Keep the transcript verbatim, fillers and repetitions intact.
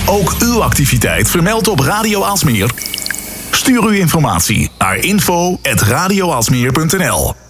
Ook uw activiteit vermeld op Radio Aalsmeer? Stuur uw informatie naar info at radio aalsmeer punt n l.